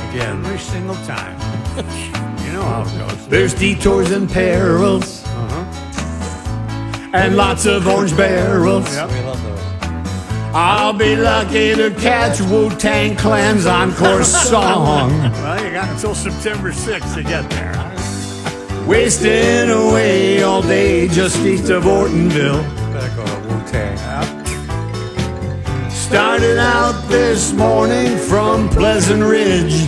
again every single time. You know how it goes. There's detours and perils, and lots of orange barrels. Yep. We love those. I'll be lucky to catch Wu-Tang Clan's encore song. Well, you got until September 6th to get there. Wasting away all day just east of Ortonville. Better go to Wu-Tang. Started out this morning from Pleasant Ridge.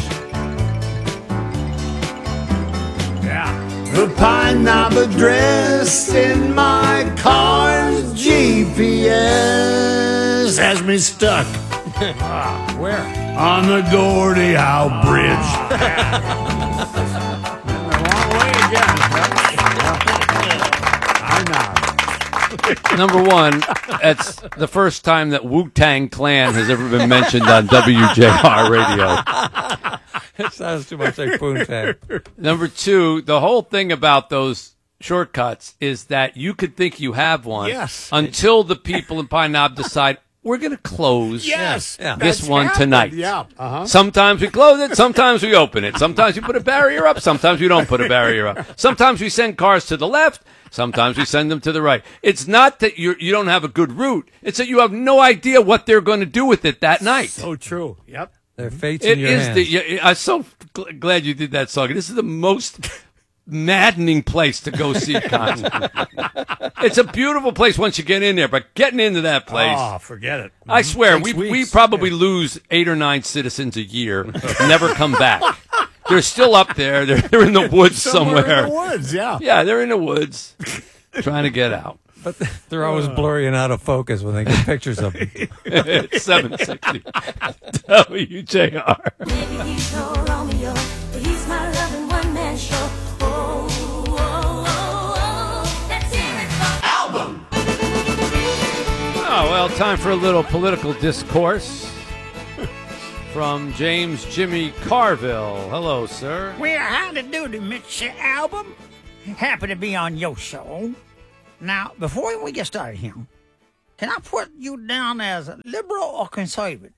Yeah. The Pine Knob address in my car's GPS has me stuck Where? on the Gordie Howe Bridge. The wrong way again. I'm not. Number one, it's the first time that Wu-Tang Clan has ever been mentioned on WJR radio. It sounds too much like Poontang. Number two, the whole thing about those shortcuts is that you could think you have one Yes. until the people in Pine Knob decide we're going to close Yes. Yeah. this That's one happened. tonight. Yeah. Uh-huh. Sometimes we close it, sometimes we open it. Sometimes we put a barrier up, sometimes we don't put a barrier up. Sometimes we send cars to the left, sometimes we send them to the right. It's not that you don't have a good route. It's that you have no idea what they're going to do with it that night. So true. Yep. Their fate's It in your is hands. I'm so glad you did that song. This is the most maddening place to go see a concert. It's a beautiful place once you get in there, but getting into that place, Oh, forget it. I swear, Takes we weeks. probably lose 8 or 9 citizens a year, never come back. They're still up there. They're in the woods somewhere. in the woods, yeah. Yeah, they're in the woods trying to get out. But they're always blurry and out of focus when they get pictures of them. It's 760 WJR. Maybe he's no Romeo, but he's my loving one-man show. Oh, oh, oh, oh, let's hear it for Album. Oh, well, time for a little political discourse from James Jimmy Carville. Hello, sir. Well, how to do the Mr. Album? Happy to be on your show. Now, before we get started here, can I put you down as a liberal or conservative?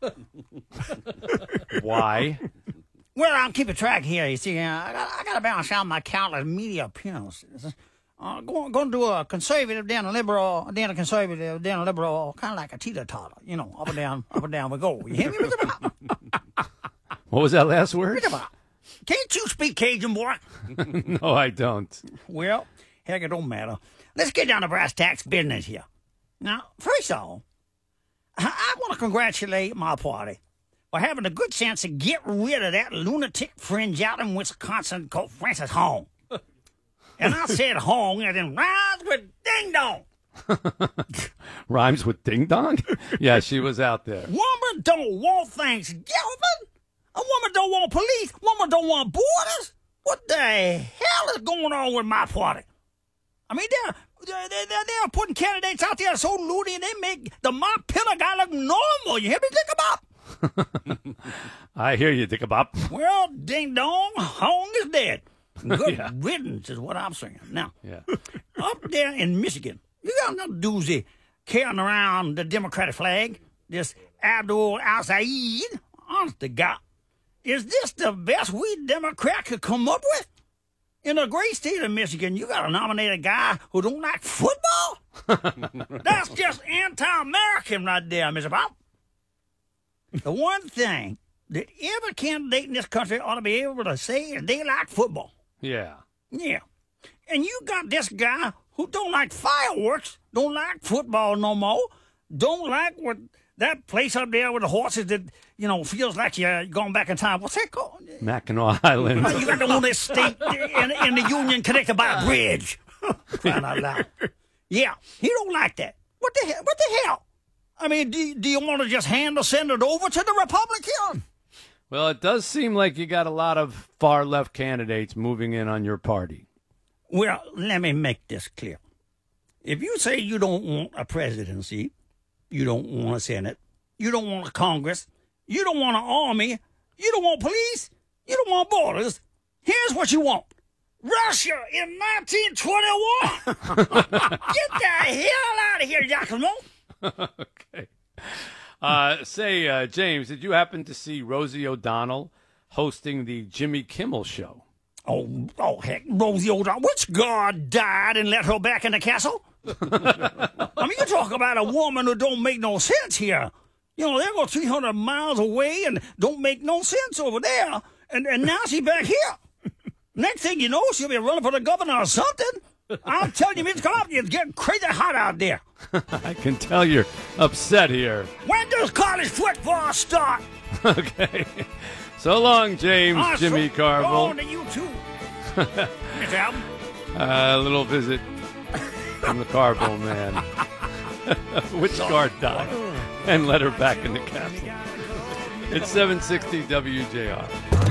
Why? Well, I'm keeping track here. You see, I got to balance out my countless media appearances. Going to do a conservative, then a liberal, then a conservative, then a liberal, kind of like a teeter-totter. You know, up and down we go. You hear me, Mr. Bob? What was that last word? Mr. Bob, can't you speak Cajun, boy? No, I don't. Well, heck, it don't matter. Let's get down to brass tacks business here. Now, first of all, I want to congratulate my party for having the good sense to get rid of that lunatic fringe out in Wisconsin called Francis Hong. And I said Hong as in rhymes with ding dong. Rhymes with ding dong? Yeah, she was out there. Woman don't want Thanksgiving. A woman don't want police. Woman don't want borders. What the hell is going on with my party? I mean, they're putting candidates out there so loony, and they make the Mont Pillar guy look normal. You hear me, Dick Bop? I hear you, Dick-a-bop. Well, ding dong, Hong is dead. Good Yeah. riddance is what I'm saying. Now, Yeah. up there in Michigan, you got another doozy carrying around the Democratic flag. This Abdul Al-Said, honest to God, is this the best we Democrat could come up with? In the great state of Michigan, you got to nominate a guy who don't like football? That's just anti-American right there, Mr. Bob. The one thing that every candidate in this country ought to be able to say is they like football. Yeah. Yeah. And you got this guy who don't like fireworks, don't like football no more, don't like what that place up there with the horses that, you know, feels like you're going back in time. What's that called? Mackinac Island. You got the one that state in the Union connected by a bridge. Crying out loud. Yeah, he don't like that. What the hell? What the hell? I mean, do you want to just hand the Senate over to the Republican? Well, it does seem like you got a lot of far-left candidates moving in on your party. Well, let me make this clear. If you say you don't want a presidency, you don't want a Senate, you don't want a Congress, you don't want an army, you don't want police, you don't want borders, here's what you want. Russia in 1921. Get the hell out of here, Giacomo. Okay. James, did you happen to see Rosie O'Donnell hosting the Jimmy Kimmel Show. Oh, heck, Rosie O'Donnell. Which god died and let her back in the castle? I mean, you talk about a woman who don't make no sense here. You know, they go 300 miles away and don't make no sense over there. And now she's back here. Next thing you know, she'll be running for the governor or something. I'm telling you, Mitch Carpenter, it's getting crazy hot out there. I can tell you're upset here. When does college football start? Okay. So long, James Jimmy Carville. On to you, too. Mr. Alvin. A little visit from the Carville man. Which guard died and let her back in the castle. It's 760 WJR.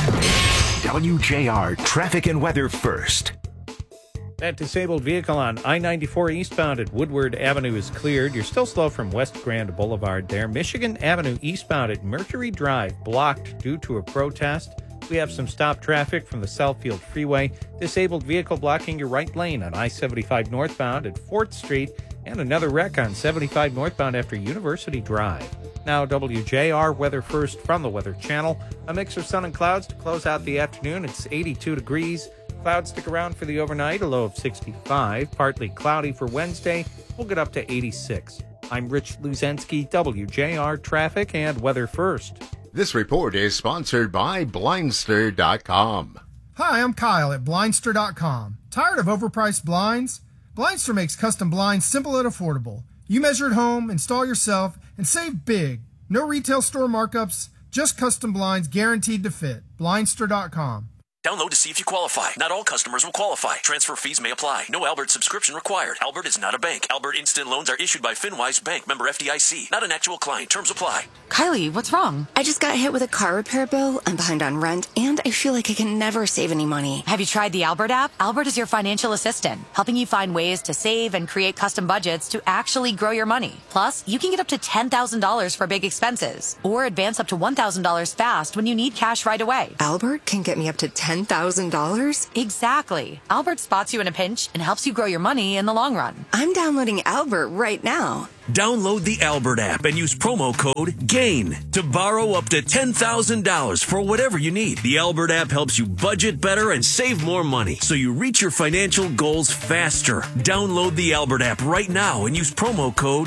WJR Traffic and Weather First. That disabled vehicle on I-94 eastbound at Woodward Avenue is cleared. You're still slow from West Grand Boulevard there. Michigan Avenue eastbound at Mercury Drive blocked due to a protest. We have some stop traffic from the Southfield Freeway. Disabled vehicle blocking your right lane on I-75 northbound at 4th Street, and another wreck on 75 northbound after University Drive. Now WJR Weather First from the Weather Channel. A mix of sun and clouds to close out the afternoon. It's 82 degrees. Clouds stick around for the overnight, a low of 65. Partly cloudy for Wednesday. We'll get up to 86. I'm Rich Luzensky, WJR Traffic and Weather First. This report is sponsored by Blindster.com. Hi, I'm Kyle at Blindster.com. Tired of overpriced blinds? Blindster makes custom blinds simple and affordable. You measure at home, install yourself, and save big. No retail store markups, just custom blinds guaranteed to fit. Blindster.com. Download to see if you qualify. Not all customers will qualify. Transfer fees may apply. No Albert subscription required. Albert is not a bank. Albert Instant Loans are issued by FinWise Bank, member FDIC. Not an actual client. Terms apply. Kylie, what's wrong? I just got hit with a car repair bill. I'm behind on rent, and I feel like I can never save any money. Have you tried the Albert app? Albert is your financial assistant, helping you find ways to save and create custom budgets to actually grow your money. Plus, you can get up to $10,000 for big expenses, or advance up to $1,000 fast when you need cash right away. Albert can get me up to $10,000? Exactly. Albert spots you in a pinch and helps you grow your money in the long run. I'm downloading Albert right now. Download the Albert app and use promo code GAIN to borrow up to $10,000 for whatever you need. The Albert app helps you budget better and save more money so you reach your financial goals faster. Download the Albert app right now and use promo code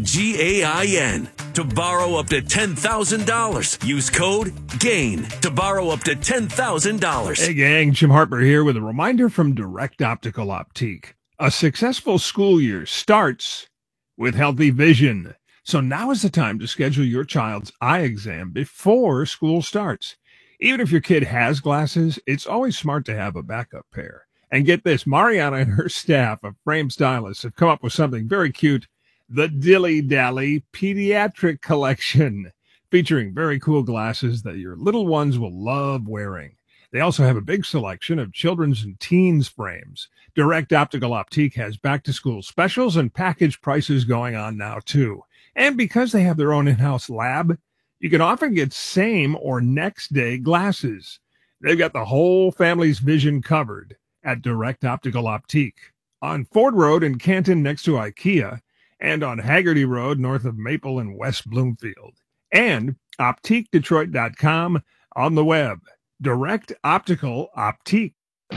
GAIN to borrow up to $10,000. Use code GAIN to borrow up to $10,000. Hey gang, Jim Harper here with a reminder from Direct Optical Optique. A successful school year starts with healthy vision. So now is the time to schedule your child's eye exam before school starts. Even if your kid has glasses, it's always smart to have a backup pair. And get this, Mariana and her staff of Frame Stylists have come up with something very cute, the Dilly Dally Pediatric Collection, featuring very cool glasses that your little ones will love wearing. They also have a big selection of children's and teens frames. Direct Optical Optique has back-to-school specials and package prices going on now, too. And because they have their own in-house lab, you can often get same or next-day glasses. They've got the whole family's vision covered at Direct Optical Optique. On Ford Road in Canton next to IKEA, and on Haggerty Road north of Maple and West Bloomfield. And OptiqueDetroit.com on the web. Direct Optical Optique. All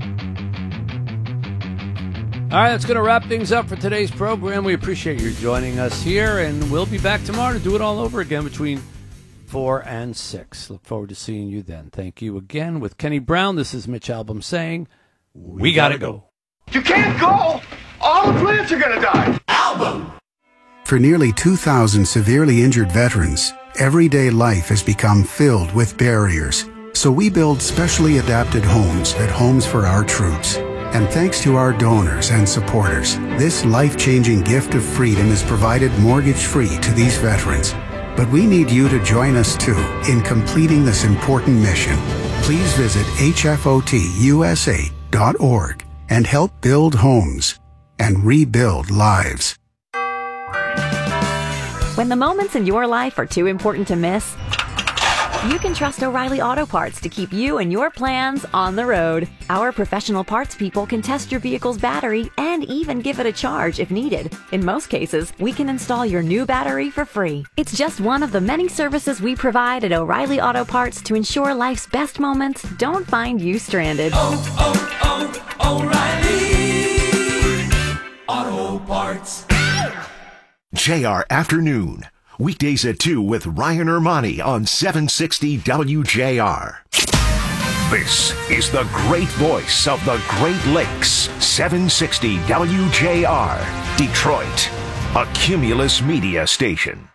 right, that's going to wrap things up for today's program. We appreciate you joining us here, and we'll be back tomorrow to do it all over again between 4 and 6. Look forward to seeing you then. Thank you again. With Kenny Brown, this is Mitch Albom saying, we got to go. You can't go! All the plants are going to die! Album! For nearly 2,000 severely injured veterans, everyday life has become filled with barriers. So we build specially adapted homes at Homes for Our Troops. And thanks to our donors and supporters, this life-changing gift of freedom is provided mortgage-free to these veterans. But we need you to join us, too, in completing this important mission. Please visit hfotusa.org and help build homes and rebuild lives. When the moments in your life are too important to miss, You can trust O'Reilly Auto Parts to keep you and your plans on the road. Our professional parts people can test your vehicle's battery and even give it a charge if needed. In most cases, we can install your new battery for free. It's just one of the many services we provide at O'Reilly Auto Parts to ensure life's best moments don't find you stranded. O'Reilly Auto Parts. JR Afternoon. Weekdays at 2 with Ryan Ermani on 760 WJR. This is the great voice of the Great Lakes. 760 WJR. Detroit. A Cumulus Media station.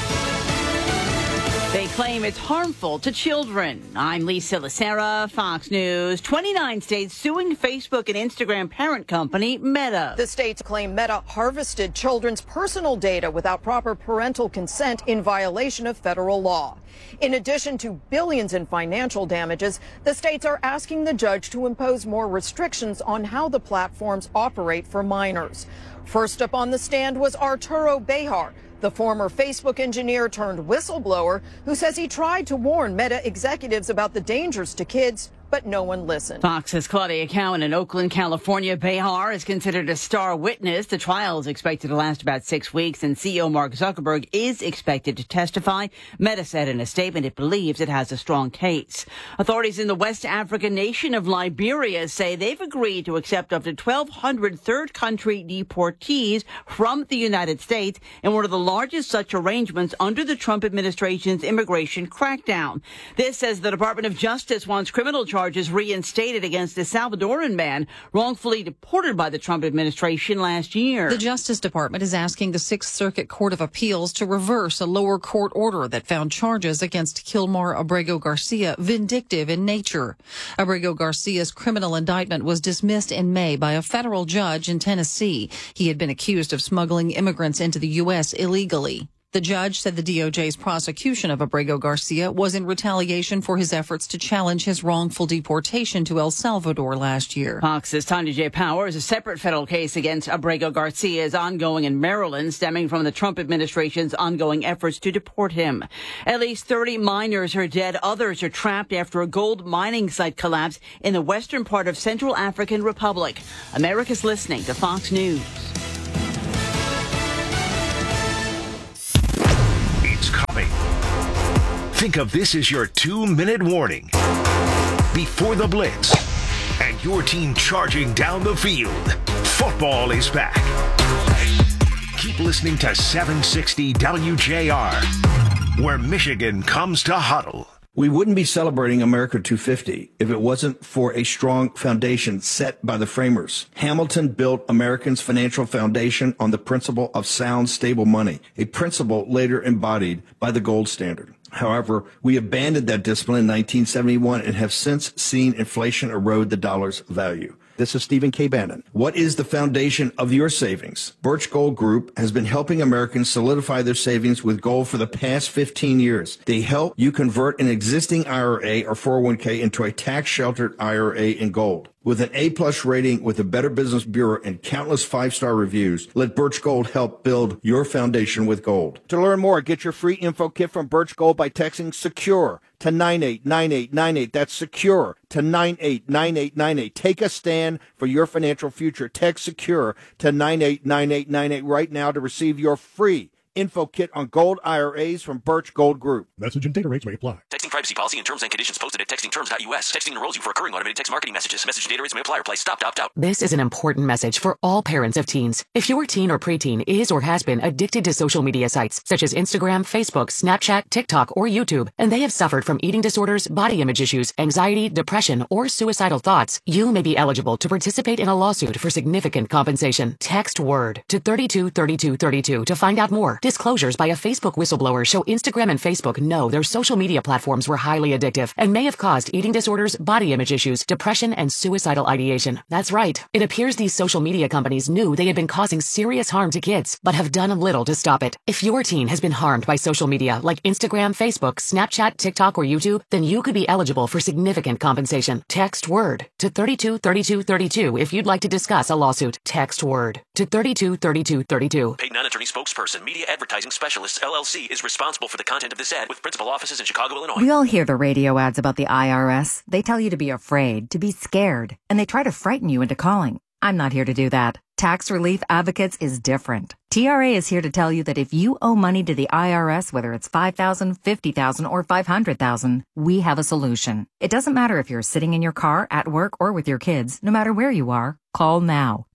They claim it's harmful to children. I'm Lisa Lacera, Fox News. 29 states suing Facebook and Instagram parent company Meta. The states claim Meta harvested children's personal data without proper parental consent in violation of federal law. In addition to billions in financial damages, the states are asking the judge to impose more restrictions on how the platforms operate for minors. First up on the stand was Arturo Bejar, the former Facebook engineer turned whistleblower who says he tried to warn Meta executives about the dangers to kids, but no one listened. Fox's Claudia Cowan in Oakland, California. Bejar is considered a star witness. The trial is expected to last about 6 weeks, and CEO Mark Zuckerberg is expected to testify. Meta said in a statement it believes it has a strong case. Authorities in the West African nation of Liberia say they've agreed to accept up to 1,200 third country deportees from the United States in one of the largest such arrangements under the Trump administration's immigration crackdown. This, as the Department of Justice wants criminal charges reinstated against a Salvadoran man wrongfully deported by the Trump administration last year. The Justice Department is asking the Sixth Circuit Court of Appeals to reverse a lower court order that found charges against Kilmar Abrego Garcia vindictive in nature. Abrego Garcia's criminal indictment was dismissed in May by a federal judge in Tennessee. He had been accused of smuggling immigrants into the U.S. illegally. The judge said the DOJ's prosecution of Abrego Garcia was in retaliation for his efforts to challenge his wrongful deportation to El Salvador last year. Fox's Tanya J. Powers. A separate federal case against Abrego Garcia is ongoing in Maryland, stemming from the Trump administration's ongoing efforts to deport him. At least 30 miners are dead. Others are trapped after a gold mining site collapse in the western part of Central African Republic. America's listening to Fox News. Coming. Think of this as your 2-minute warning before the blitz and your team charging down the field. Football is back. Keep listening to 760 WJR, where Michigan comes to huddle. We wouldn't be celebrating America 250 if it wasn't for a strong foundation set by the framers. Hamilton built Americans' financial foundation on the principle of sound, stable money, a principle later embodied by the gold standard. However, we abandoned that discipline in 1971 and have since seen inflation erode the dollar's value. This is Stephen K. Bannon. What is the foundation of your savings? Birch Gold Group has been helping Americans solidify their savings with gold for the past 15 years. They help you convert an existing IRA or 401k into a tax-sheltered IRA in gold. With an A-plus rating with the Better Business Bureau and countless 5-star reviews, let Birch Gold help build your foundation with gold. To learn more, get your free info kit from Birch Gold by texting SECURE to 989898. That's SECURE to 989898. Take a stand for your financial future. Text SECURE to 989898 right now to receive your free info kit on gold IRAs from Birch Gold Group. Message and data rates may apply. Texting privacy policy and terms and conditions posted at textingterms.us. Texting enrolls you for recurring automated text marketing messages. Message and data rates may apply. Reply stop to opt out. This is an important message for all parents of teens. If your teen or preteen is or has been addicted to social media sites such as Instagram, Facebook, Snapchat, TikTok, or YouTube, and they have suffered from eating disorders, body image issues, anxiety, depression, or suicidal thoughts, you may be eligible to participate in a lawsuit for significant compensation. Text WORD to 323232 to find out more. Disclosures by a Facebook whistleblower show Instagram and Facebook know their social media platforms were highly addictive and may have caused eating disorders, body image issues, depression, and suicidal ideation. That's right. It appears these social media companies knew they had been causing serious harm to kids, but have done little to stop it. If your teen has been harmed by social media like Instagram, Facebook, Snapchat, TikTok, or YouTube, then you could be eligible for significant compensation. Text WORD to 323232 if you'd like to discuss a lawsuit. Text WORD to 323232. Paid non-attorney spokesperson. Media Advertising Specialists, LLC is responsible for the content of this ad with principal offices in Chicago, Illinois. We all hear the radio ads about the IRS. They tell you to be afraid, to be scared, and they try to frighten you into calling. I'm not here to do that. Tax Relief Advocates is different. TRA is here to tell you that if you owe money to the IRS, whether it's $5,000, $50,000, or $500,000, we have a solution. It doesn't matter if you're sitting in your car, at work, or with your kids. No matter where you are, call now.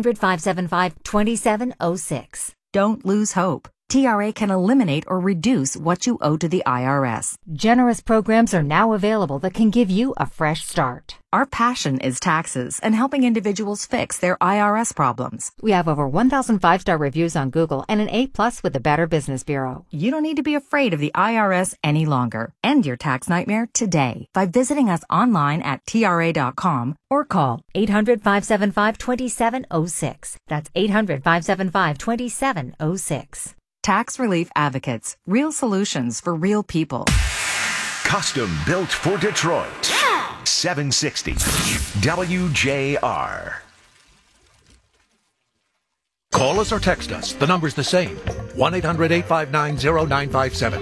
800-575-2706. Don't lose hope. TRA can eliminate or reduce what you owe to the IRS. Generous programs are now available that can give you a fresh start. Our passion is taxes and helping individuals fix their IRS problems. We have over 1,000 5-star reviews on Google and an A+ with the Better Business Bureau. You don't need to be afraid of the IRS any longer. End your tax nightmare today by visiting us online at TRA.com or call 800-575-2706. That's 800-575-2706. Tax Relief Advocates. Real solutions for real people. Custom built for Detroit. 760 WJR. Call us or text us. The number's the same. 1-800-859-0957.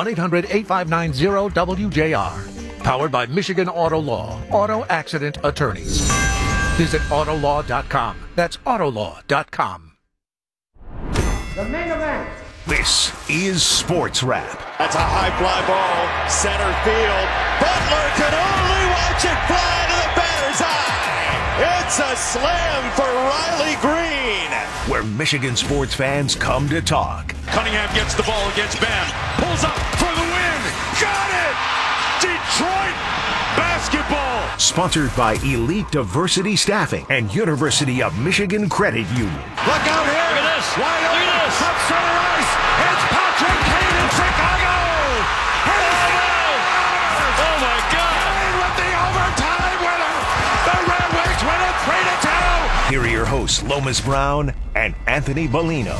1-800-859-0WJR. Powered by Michigan Auto Law. Auto Accident Attorneys. Visit Autolaw.com. That's Autolaw.com. The main event. This is Sports Wrap. That's a high fly ball, center field. Butler can only watch it fly to the batter's eye. It's a slam for Riley Green. Where Michigan sports fans come to talk. Cunningham gets the ball against Bam. Pulls up for the win. Got it! Detroit basketball. Sponsored by Elite Diversity Staffing and University of Michigan Credit Union. Look out here. Look at this. Wide open. Look at this. Up center ice. It's Patrick Kane in Chicago. Oh, my God. Kane with the overtime winner. The Red Wings win it 3-2. Here are your hosts, Lomas Brown and Anthony Bellino.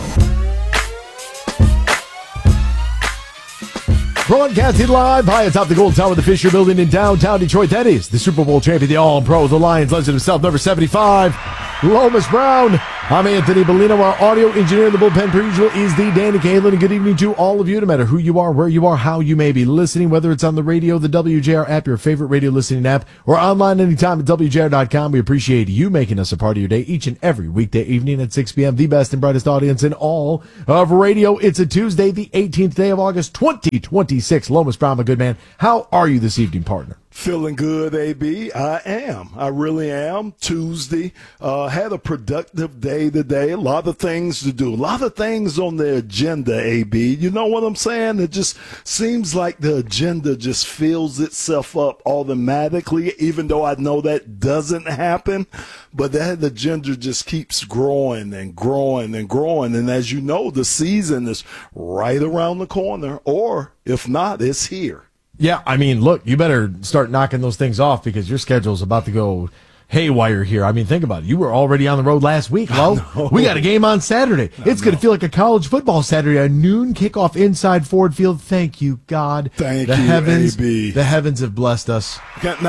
Broadcasting live high atop the Gold Tower of the Fisher Building in downtown Detroit. That is the Super Bowl champion, the All-Pro, the Lions legend himself, number 75, Lomas Brown. I'm Anthony Bellino. Our audio engineer in the bullpen, per usual, is the Danny Kaelin. And good evening to all of you, no matter who you are, where you are, how you may be listening, whether it's on the radio, the WJR app, your favorite radio listening app, or online anytime at WJR.com. We appreciate you making us a part of your day each and every weekday evening at 6 p.m. The best and brightest audience in all of radio. It's a Tuesday, the 18th day of August, 2026. Lomas Brown, my good man. How are you this evening, partner? Feeling good, AB. I am. I really am. Tuesday. Had a productive day today. A lot of things to do. A lot of things on the agenda, AB. You know what I'm saying? It just seems like the agenda just fills itself up automatically, even though I know that doesn't happen. But that agenda just keeps growing and growing and growing. And as you know, the season is right around the corner. Or if not, it's here. Yeah, I mean, look, you better start knocking those things off because your schedule's about to go haywire here. I mean, think about it. You were already on the road last week, Lo. We got a game on Saturday. It's going to feel like a college football Saturday, a noon kickoff inside Ford Field. Thank you, God. Thank you, AB. The heavens have blessed us.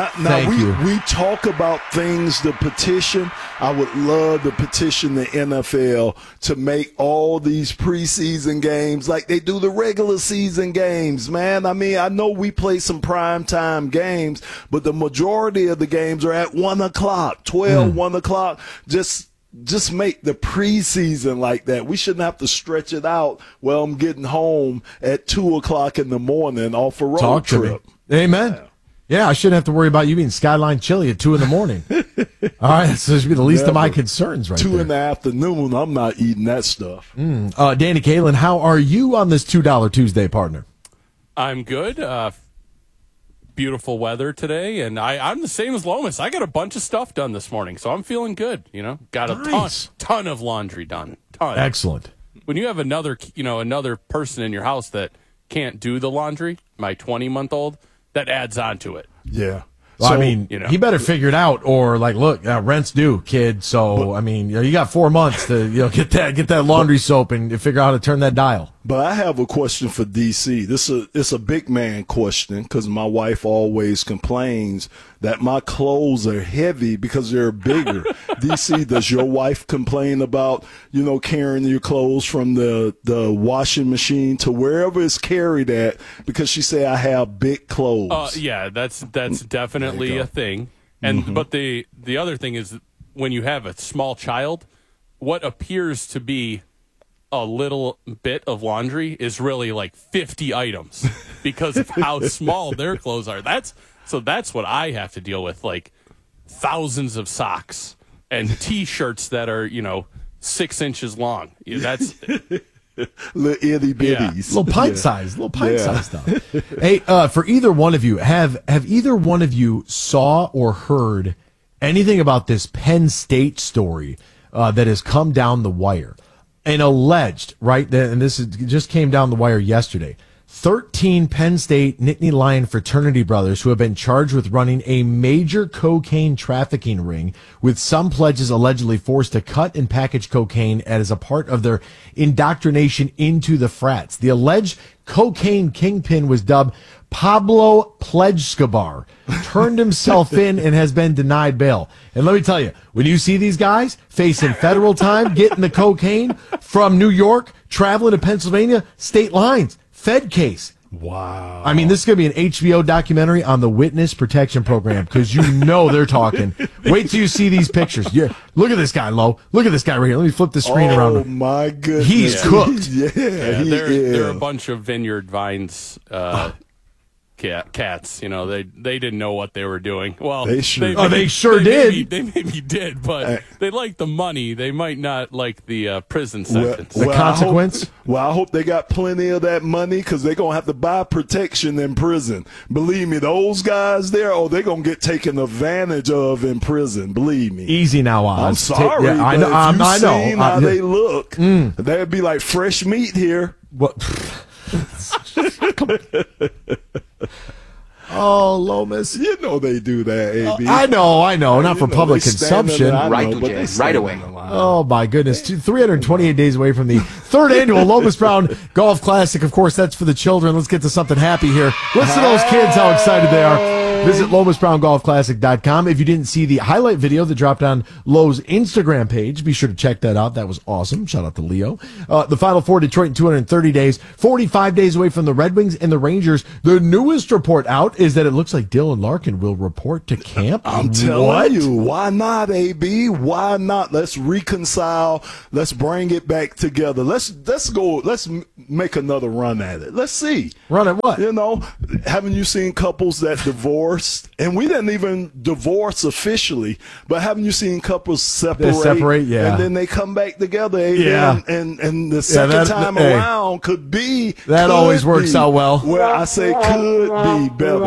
Now we talk about things, the petition. I would love to petition the NFL to make all these preseason games like they do the regular season games, man. I mean, I know we play some primetime games, but the majority of the games are at 1 o'clock. 1 o'clock. Just make the preseason like that. We shouldn't have to stretch it out. Well, I'm getting home at 2 o'clock in the morning off a road trip. Amen. Yeah, I shouldn't have to worry about you being Skyline Chili at 2 in the morning. All right, so this should be the least of my concerns right 2 there. in the afternoon, I'm not eating that stuff. Danny Kaelin, how are you on this $2 Tuesday, partner? I'm good. Beautiful weather today, and I'm the same as Lomas. I got a bunch of stuff done this morning, so I'm feeling good. You know, got a ton of laundry done. Excellent. When you have another person in your house that can't do the laundry, my 20-month-old, that adds on to it. Yeah. Well, So, I mean, he better figure it out, or like, look, rent's due, kid. So, I mean, you got 4 months to get that laundry soap and figure out how to turn that dial. But I have a question for DC. It's a big man question because my wife always complains that my clothes are heavy because they're bigger. DC, does your wife complain about, carrying your clothes from the washing machine to wherever it's carried at because she say I have big clothes? Yeah, that's definitely a thing. And but the other thing is when you have a small child, what appears to be a little bit of laundry is really like 50 items because of how small their clothes are. That's what I have to deal with, like thousands of socks and T-shirts that are, 6 inches long. That's little itty bitties, little pint size stuff. Hey, for either one of you, have either one of you saw or heard anything about this Penn State story that has come down the wire? And alleged, right, and just came down the wire yesterday, 13 Penn State Nittany Lion fraternity brothers who have been charged with running a major cocaine trafficking ring, with some pledges allegedly forced to cut and package cocaine as a part of their indoctrination into the frats. The alleged cocaine kingpin was dubbed Pablo Pledgescobar, turned himself in and has been denied bail. And let me tell you, when you see these guys facing federal time, getting the cocaine from New York, traveling to Pennsylvania, state lines, Fed case. Wow. I mean, this is going to be an HBO documentary on the Witness Protection Program because they're talking. Wait till you see these pictures. Yeah, look at this guy, Lo. Look at this guy right here. Let me flip the screen around. Oh, my goodness. He's cooked. They're a bunch of Vineyard Vines cats. They didn't know what they were doing. Well, they sure did. They maybe did, but they like the money. They might not like the prison sentence. The consequence? I hope they got plenty of that money because they're going to have to buy protection in prison. Believe me, those guys there, they're going to get taken advantage of in prison. Believe me. Easy now, Oz. I'm sorry, but I know. if you've seen how they look, they'd be like fresh meat here. What? Oh, Lomas. You know they do that, AB. I know. Not for public consumption. Right away. Oh, my goodness. 328 days away from the third annual Lomas Brown Golf Classic. Of course, that's for the children. Let's get to something happy here. Listen to those kids, how excited they are. Visit LomasBrownGolfClassic.com. If you didn't see the highlight video that dropped on Lowe's Instagram page, be sure to check that out. That was awesome. Shout out to Leo. The Final Four, Detroit in 230 days, 45 days away from the Red Wings and the Rangers. The newest report out is that it looks like Dylan Larkin will report to camp. I'm telling you, why not, AB? Why not? Let's reconcile. Let's bring it back together. Let's go. Let's make another run at it. Let's see. Run at what? Haven't you seen couples that divorced? And we didn't even divorce officially, but haven't you seen couples separate? Yeah. And then they come back together, AB, yeah. And the second time around could be. That always works out well. Well, I say could be better.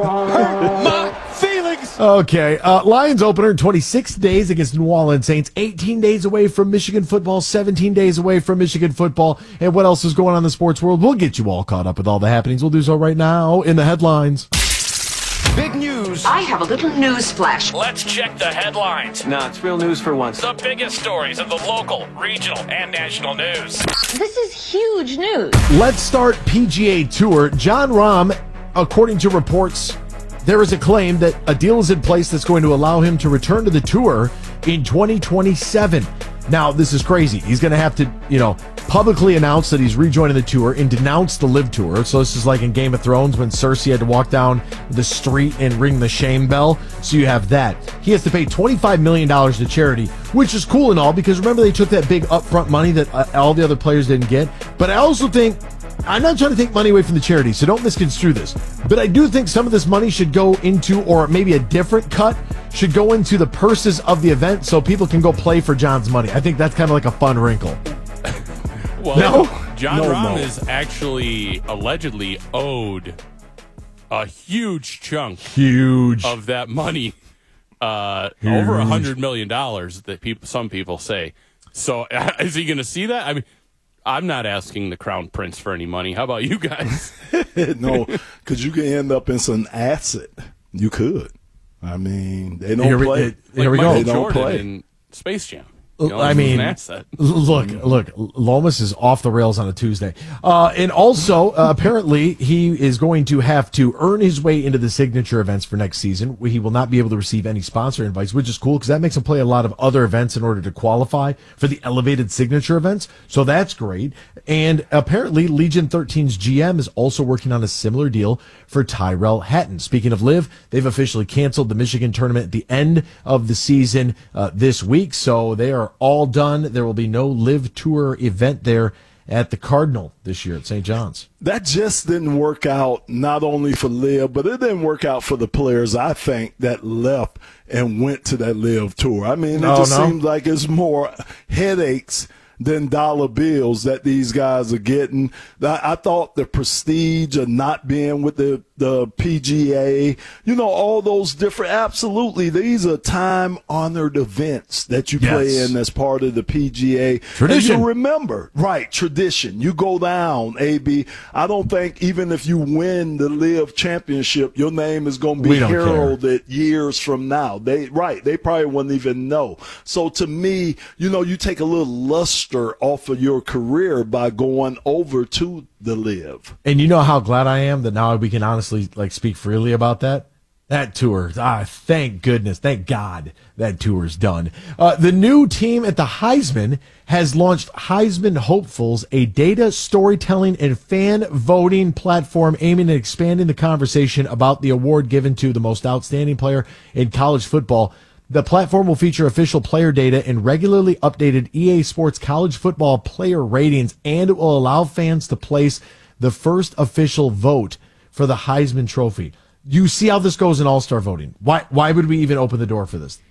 My feelings. Okay. Lions opener in 26 days against New Orleans Saints, 18 days away from Michigan football, 17 days away from Michigan football. And what else is going on in the sports world? We'll get you all caught up with all the happenings. We'll do so right now in the headlines. Big news. I have a little news flash. Let's check the headlines. No, it's real news for once. The biggest stories of the local, regional, and national news. This is huge news. Let's start PGA Tour. Jon Rahm, according to reports, there is a claim that a deal is in place that's going to allow him to return to the tour in 2027. Now, this is crazy. He's going to have to, publicly announce that he's rejoining the tour and denounce the Live Tour. So this is like in Game of Thrones when Cersei had to walk down the street and ring the shame bell. So you have that. He has to pay $25 million to charity, which is cool and all because remember they took that big upfront money that all the other players didn't get. But I also think, I'm not trying to take money away from the charity, so don't misconstrue this. But I do think some of this money should go into, or maybe a different cut, should go into the purses of the event so people can go play for John's money. I think that's kind of like a fun wrinkle. Well, Jon Rahm is actually allegedly owed a huge chunk of that money, over $100 million that some people say. So is he going to see that? I mean, I'm not asking the Crown Prince for any money. How about you guys? No, because you can end up in some asset. You could. I mean, they don't play. Here we go. They don't play in Space Jam. I mean, an asset. look, Lomas is off the rails on a Tuesday. And also, apparently, he is going to have to earn his way into the signature events for next season. He will not be able to receive any sponsor invites, which is cool because that makes him play a lot of other events in order to qualify for the elevated signature events. So that's great. And apparently, Legion 13's GM is also working on a similar deal for Tyrell Hatton. Speaking of LIV, they've officially canceled the Michigan tournament at the end of the season this week. So they are all done. There will be no LIV Tour event there at the Cardinal this year at St. John's. That just didn't work out, not only for LIV, but it didn't work out for the players, I think, that left and went to that LIV Tour. I mean, it seems like it's more headaches than dollar bills that these guys are getting. I thought the prestige of not being with the PGA, all those different, absolutely. These are time-honored events that you play in as part of the PGA. Tradition. And you remember, right, tradition. You go down, AB. I don't think even if you win the LIV championship, your name is going to be heralded years from now. They probably wouldn't even know. So to me, you take a little luster off of your career by going over to the LIV. And you know how glad I am that now we can honestly speak freely about that? That tour, thank goodness, thank God that tour's done. The new team at the Heisman has launched Heisman Hopefuls, a data storytelling and fan voting platform aiming at expanding the conversation about the award given to the most outstanding player in college football. The platform will feature official player data and regularly updated EA Sports college football player ratings, and it will allow fans to place the first official vote for the Heisman Trophy. You see how this goes in all-star voting. Why would we even open the door for this?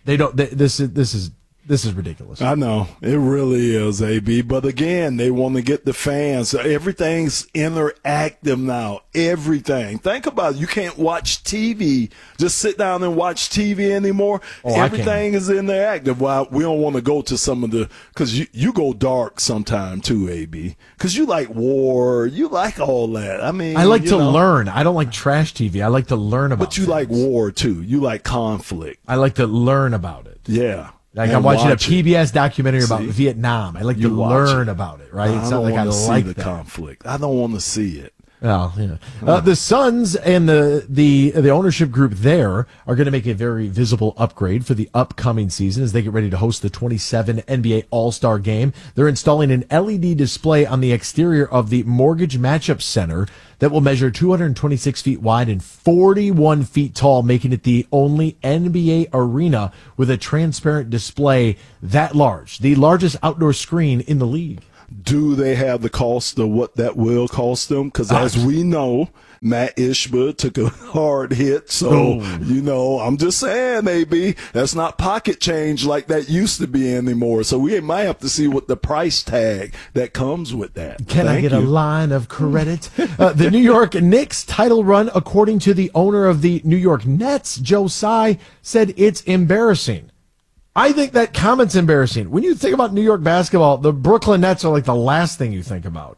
This is ridiculous. I know. It really is, AB. But again, they want to get the fans. Everything's interactive now. Everything. Think about it. You can't watch TV. Just sit down and watch TV anymore. Everything is interactive. Well, we don't want to go to some of the – because you go dark sometime too, AB. Because you like war. You like all that. I mean – I like to learn. I don't like trash TV. I like to learn about it. But you like war too. You like conflict. I like to learn about it. Yeah. Like I'm watching a PBS documentary about Vietnam. I like to learn about it, right? It's not like I like the conflict. I don't want to see it. Oh, yeah. The Suns and the ownership group there are going to make a very visible upgrade for the upcoming season as they get ready to host the 27 NBA All-Star Game. They're installing an LED display on the exterior of the Mortgage Matchup Center that will measure 226 feet wide and 41 feet tall, making it the only NBA arena with a transparent display that large, the largest outdoor screen in the league. Do they have the cost of what that will cost them? Because as we know, Matt Ishbia took a hard hit. So, I'm just saying, AB, that's not pocket change like that used to be anymore. So we might have to see what the price tag that comes with that. Can I get a line of credit? The New York Knicks title run, according to the owner of the New York Nets, Joe Tsai, said it's embarrassing. I think that comment's embarrassing. When you think about New York basketball, the Brooklyn Nets are like the last thing you think about.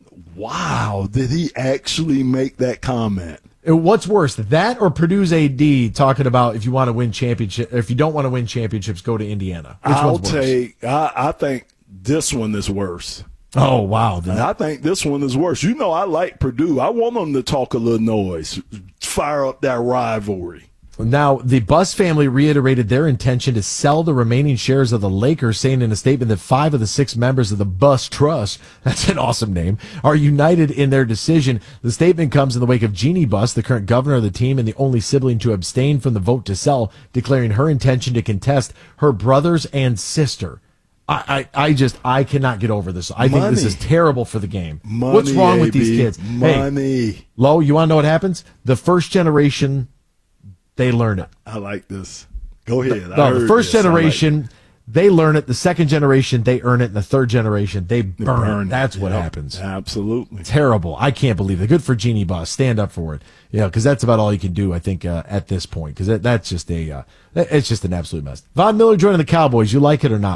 Wow. Did he actually make that comment? What's worse, that or Purdue's AD talking about if you want to win championship, if you don't want to win championships, go to Indiana? Which one's worse? I think this one is worse. Oh, wow. I think this one is worse. I like Purdue. I want them to talk a little noise, fire up that rivalry. Now, the Buss family reiterated their intention to sell the remaining shares of the Lakers, saying in a statement that 5 of the 6 members of the Buss Trust, that's an awesome name, are united in their decision. The statement comes in the wake of Jeannie Buss, the current governor of the team and the only sibling to abstain from the vote to sell, declaring her intention to contest her brothers and sister. I cannot get over this. I think this is terrible for the game. What's wrong with these kids? Money. Hey, Lo, you want to know what happens? The first generation, they learn it. I like this. Go ahead. The first generation, they learn it. The second generation, they earn it. And the third generation, they burn it. That's what happens. Absolutely. Terrible. I can't believe it. Good for Jeannie Buss. Stand up for it. Because that's about all you can do, I think, at this point. Because that's just it's just an absolute mess. Von Miller joining the Cowboys. You like it or not, Lo?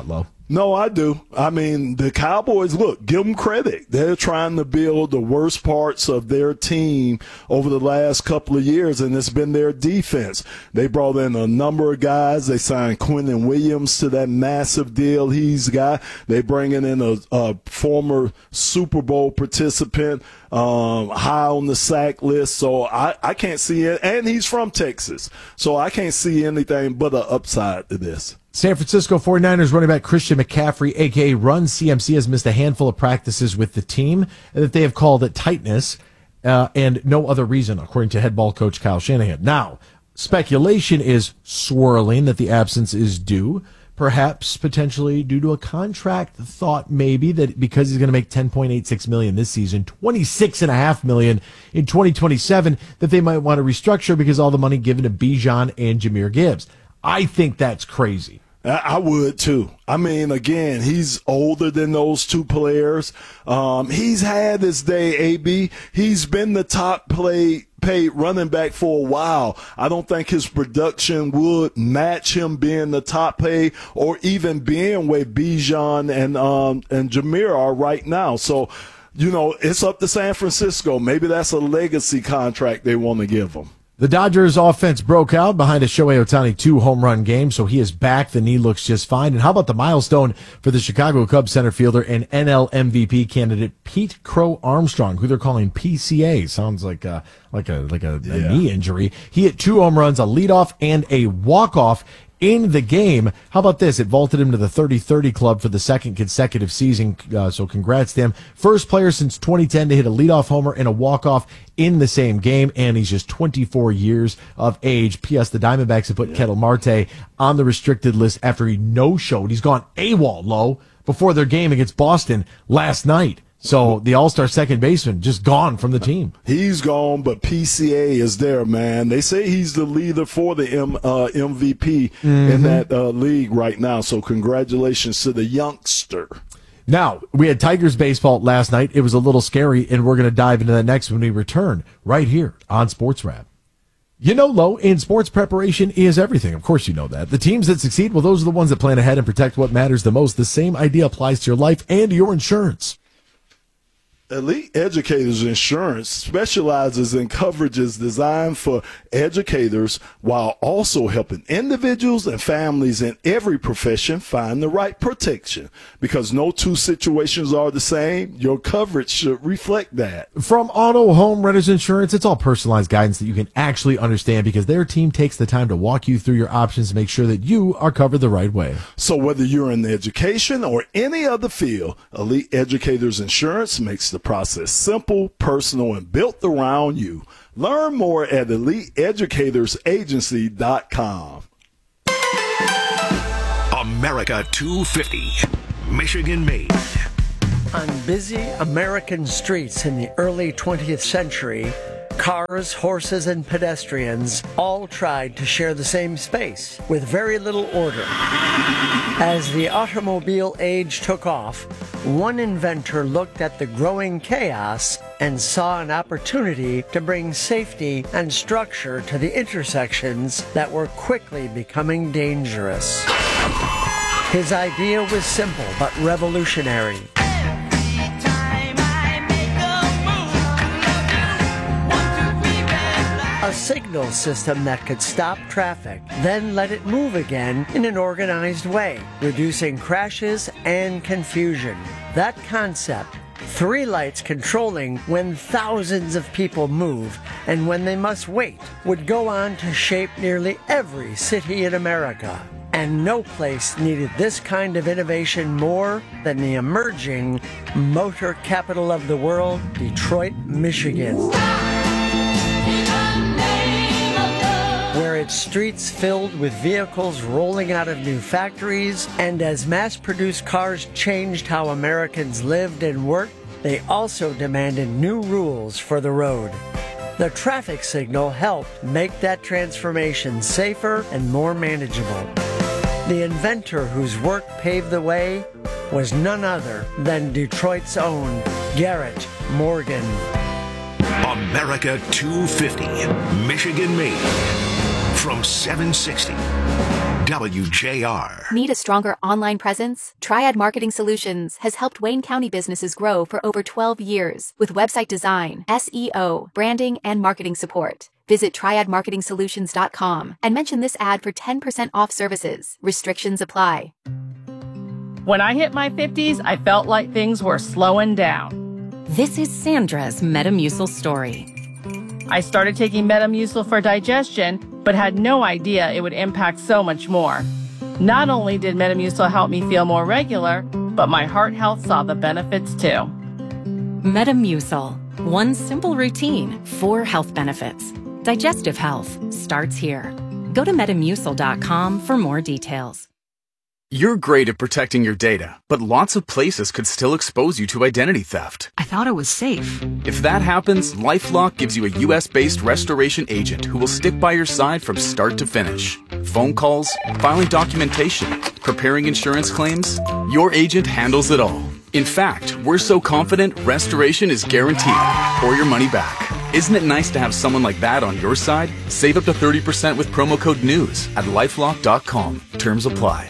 No, I do. I mean, the Cowboys, look, give them credit. They're trying to build the worst parts of their team over the last couple of years, and it's been their defense. They brought in a number of guys. They signed Quinnen Williams to that massive deal he's got. They bringing in a former Super Bowl participant, high on the sack list. So I can't see it. And he's from Texas. So I can't see anything but an upside to this. San Francisco 49ers running back Christian McCaffrey, a.k.a. Run CMC, has missed a handful of practices with the team that they have called it tightness and no other reason, according to head ball coach Kyle Shanahan. Now, speculation is swirling that the absence is due, perhaps potentially due to a contract thought maybe that because he's going to make $10.86 million this season, $26.5 million in 2027, that they might want to restructure because all the money given to Bijan and Jahmyr Gibbs. I think that's crazy. I would too. I mean, again, he's older than those two players. He's had his day, AB. He's been the top paid running back for a while. I don't think his production would match him being the top paid or even being where Bijan and Jahmyr are right now. So, it's up to San Francisco. Maybe that's a legacy contract they want to give him. The Dodgers offense broke out behind a Shohei Ohtani 2-home-run game, so he is back. The knee looks just fine. And how about the milestone for the Chicago Cubs center fielder and NL MVP candidate Pete Crow Armstrong, who they're calling PCA? Sounds like a knee injury. He hit 2 home runs, a leadoff, and a walk-off in the game. How about this? It vaulted him to the 30-30 club for the second consecutive season, so congrats to him. First player since 2010 to hit a leadoff homer and a walk-off in the same game, and he's just 24 years of age. P.S. The Diamondbacks have put Ketel Marte on the restricted list after he no-showed. He's gone AWOL before their game against Boston last night. So the all-star second baseman just gone from the team. He's gone, but PCA is there, man. They say he's the leader for the MVP in that league right now. So congratulations to the youngster. Now, we had Tigers baseball last night. It was a little scary, and we're going to dive into that next when we return right here on Sports Wrap. Lo, in sports, preparation is everything. Of course you know that. The teams that succeed, well, those are the ones that plan ahead and protect what matters the most. The same idea applies to your life and your insurance. Elite Educators Insurance specializes in coverages designed for educators while also helping individuals and families in every profession find the right protection. Because no two situations are the same, your coverage should reflect that. From auto, home, renters insurance, it's all personalized guidance that you can actually understand because their team takes the time to walk you through your options to make sure that you are covered the right way. So whether you're in education or any other field, Elite Educators Insurance makes the process simple, personal, and built around you. Learn more at EliteEducatorsAgency.com. America 250, Michigan made. On busy American streets in the early 20th century, cars, horses, and pedestrians all tried to share the same space with very little order. As the automobile age took off, one inventor looked at the growing chaos and saw an opportunity to bring safety and structure to the intersections that were quickly becoming dangerous. His idea was simple but revolutionary. A signal system that could stop traffic, then let it move again in an organized way, reducing crashes and confusion. That concept, 3 lights controlling when thousands of people move and when they must wait, would go on to shape nearly every city in America. And no place needed this kind of innovation more than the emerging motor capital of the world, Detroit, Michigan. Where its streets filled with vehicles rolling out of new factories, and as mass-produced cars changed how Americans lived and worked, they also demanded new rules for the road. The traffic signal helped make that transformation safer and more manageable. The inventor whose work paved the way was none other than Detroit's own Garrett Morgan. America 250, Michigan made. From 760. WJR. Need a stronger online presence? Triad Marketing Solutions has helped Wayne County businesses grow for over 12 years with website design, SEO, branding, and marketing support. Visit triadmarketingsolutions.com and mention this ad for 10% off services. Restrictions apply. When I hit my 50s, I felt like things were slowing down. This is Sandra's Metamucil story. I started taking Metamucil for digestion, but had no idea it would impact so much more. Not only did Metamucil help me feel more regular, but my heart health saw the benefits too. Metamucil. One simple routine, 4 health benefits. Digestive health starts here. Go to Metamucil.com for more details. You're great at protecting your data, but lots of places could still expose you to identity theft. I thought it was safe. If that happens, LifeLock gives you a U.S.-based restoration agent who will stick by your side from start to finish. Phone calls, filing documentation, preparing insurance claims, your agent handles it all. In fact, we're so confident restoration is guaranteed or your money back. Isn't it nice to have someone like that on your side? Save up to 30% with promo code NEWS at LifeLock.com. Terms apply.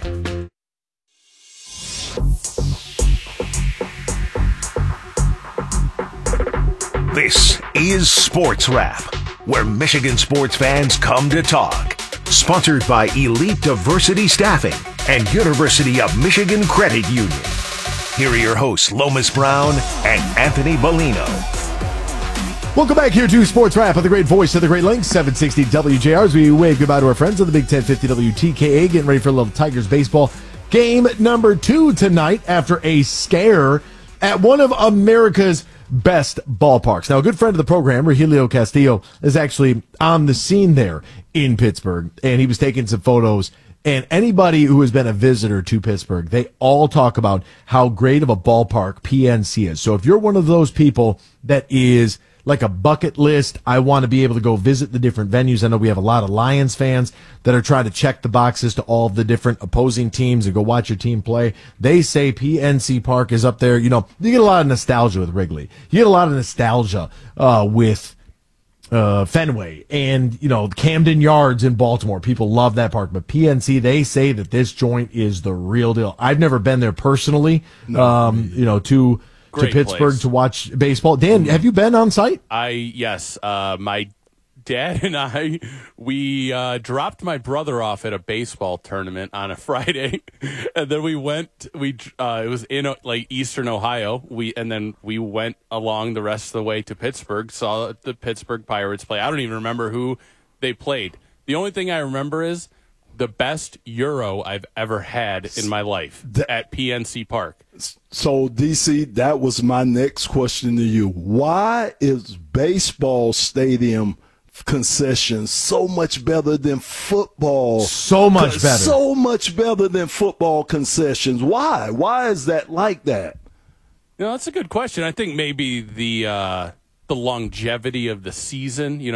This is Sports Wrap, where Michigan sports fans come to talk. Sponsored by Elite Diversity Staffing and University of Michigan Credit Union. Here are your hosts, Lomas Brown and Anthony Bellino. Welcome back here to Sports Wrap of the great voice of the Great Lakes, 760 WJR, as we wave goodbye to our friends of the Big 1050 WTKA, getting ready for a little Tigers baseball. Game number 2 tonight after a scare at one of America's best ballparks. Now, a good friend of the program, Rogelio Castillo, is actually on the scene there in Pittsburgh, and he was taking some photos. And anybody who has been a visitor to Pittsburgh, they all talk about how great of a ballpark PNC is. So if you're one of those people that is like a bucket list, I want to be able to go visit the different venues. I know we have a lot of Lions fans that are trying to check the boxes to all of the different opposing teams and go watch your team play. They say PNC Park is up there. You know, you get a lot of nostalgia with Wrigley. You get a lot of nostalgia with Fenway and, you know, Camden Yards in Baltimore. People love that park. But PNC, they say that this joint is the real deal. I've never been there personally, to Pittsburgh place to watch baseball. Dan, have you been on site? Yes. My dad and we dropped my brother off at a baseball tournament on a Friday, and then we went. It was in like Eastern Ohio. Then we went along the rest of the way to Pittsburgh. Saw the Pittsburgh Pirates play. I don't even remember who they played. The only thing I remember is the best Euro I've ever had in my life at PNC Park. So, DC, that was my next question to you. Why is baseball stadium concessions so much better than football? So much better. So much better than football concessions. Why? Why is that like that? You know, that's a good question. I think maybe the longevity of the season,